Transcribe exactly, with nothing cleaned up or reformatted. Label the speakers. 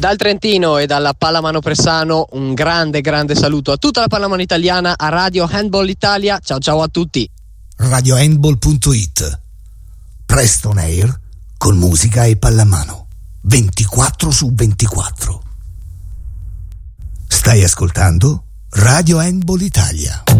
Speaker 1: Dal Trentino e dalla Pallamano Pressano un grande grande saluto a tutta la pallamano italiana, a Radio Handball Italia. Ciao ciao a tutti.
Speaker 2: radio handball punto it. Presto on air con musica e pallamano ventiquattro su ventiquattro. Stai ascoltando Radio Handball Italia.